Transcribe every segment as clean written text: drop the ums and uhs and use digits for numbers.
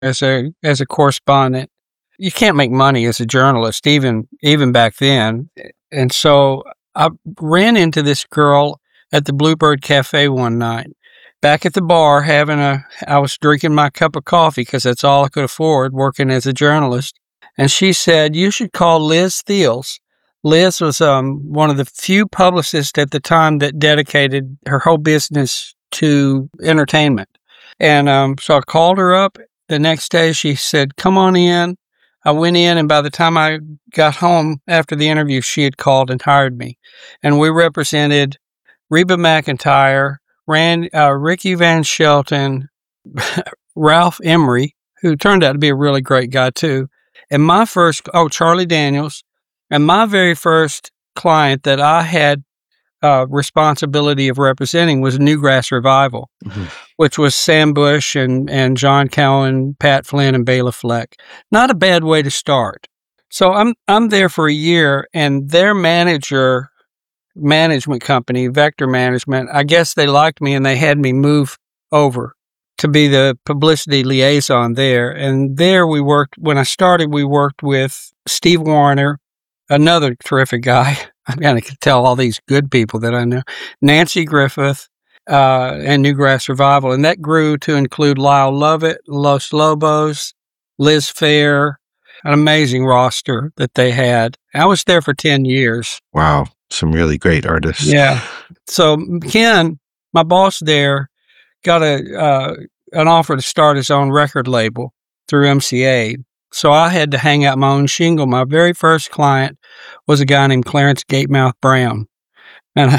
as a correspondent. You can't make money as a journalist, even back then. And so I ran into this girl at the Bluebird Cafe one night, back at the bar I was drinking my cup of coffee because that's all I could afford working as a journalist. And she said, "You should call Liz Thiels." Liz was one of the few publicists at the time that dedicated her whole business to entertainment. And so I called her up the next day. She said, "Come on in." I went in, and by the time I got home after the interview, she had called and hired me. And we represented Reba McEntire, Ricky Van Shelton, Ralph Emery, who turned out to be a really great guy too, and Charlie Daniels, and my very first client that I had responsibility of representing was Newgrass Revival, which was Sam Bush and John Cowan, Pat Flynn, and Bela Fleck. Not a bad way to start. So I'm there for a year, and their management company, Vector Management, I guess they liked me, and they had me move over to be the publicity liaison there. And there when I started, we worked with Steve Warner, another terrific guy. I'm going to tell all these good people that I know, Nancy Griffith, and Newgrass Revival. And that grew to include Lyle Lovett, Los Lobos, Liz Phair, an amazing roster that they had. I was there for 10 years. Wow. Some really great artists. Yeah. So Ken, my boss there, got an offer to start his own record label through MCA. So I had to hang out my own shingle. My very first client was a guy named Clarence Gatemouth Brown. And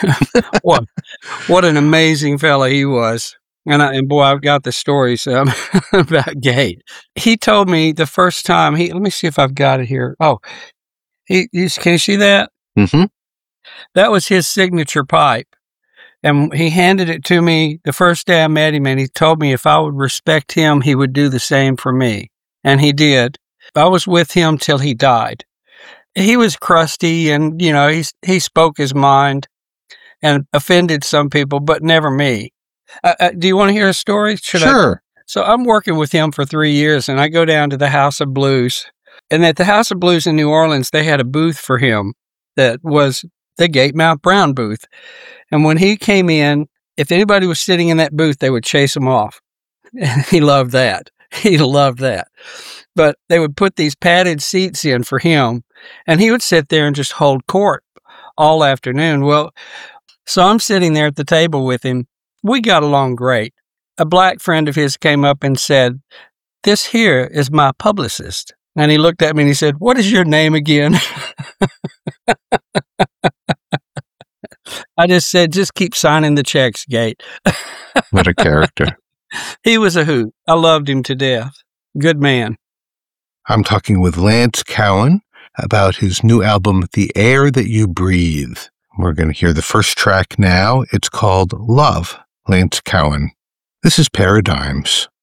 what an amazing fella he was. And boy, I've got the stories about Gate. He told me the first time let me see if I've got it here. Oh, can you see that? Mm-hmm. That was his signature pipe. And he handed it to me the first day I met him, and he told me if I would respect him, he would do the same for me. And he did. I was with him till he died. He was crusty, and, he spoke his mind and offended some people, but never me. Do you want to hear a story? Sure. So I'm working with him for 3 years, and I go down to the House of Blues. And at the House of Blues in New Orleans, they had a booth for him that was the Gatemouth Brown booth. And when he came in, if anybody was sitting in that booth, they would chase him off. And he loved that. He loved that. But they would put these padded seats in for him, and he would sit there and just hold court all afternoon. Well, so I'm sitting there at the table with him. We got along great. A black friend of his came up and said, "This here is my publicist." And he looked at me and he said, "What is your name again?" I just said, "Just keep signing the checks, Gate." What a character. He was a hoot. I loved him to death. Good man. I'm talking with Lance Cowan about his new album, The Air That You Breathe. We're going to hear the first track now. It's called Love, Lance Cowan. This is Paradigms.